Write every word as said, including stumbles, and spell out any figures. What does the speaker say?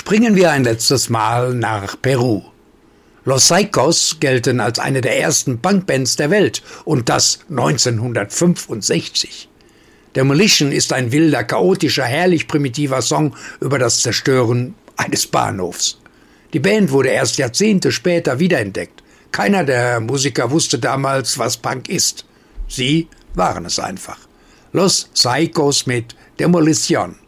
Springen wir ein letztes Mal nach Peru. Los Saicos gelten als eine der ersten Punkbands der Welt und das neunzehnhundertfünfundsechzig. Demolition ist ein wilder, chaotischer, herrlich primitiver Song über das Zerstören eines Bahnhofs. Die Band wurde erst Jahrzehnte später wiederentdeckt. Keiner der Musiker wusste damals, was Punk ist. Sie waren es einfach. Los Saicos mit Demolition.